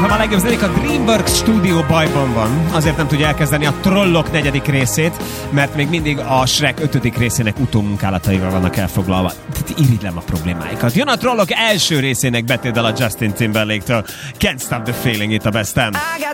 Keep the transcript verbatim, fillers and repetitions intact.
ef em a legjobb zenék, a DreamWorks stúdió bajban van. Azért nem tudja elkezdeni a Trollok negyedik részét, mert még mindig a Shrek ötödik részének utómunkálataival vannak elfoglalva. Tehát irigylem a problémáikat. Jön a Trollok első részének betétdal a Justin Timberlake-től. Can't Stop the Feeling, itt a Bestem.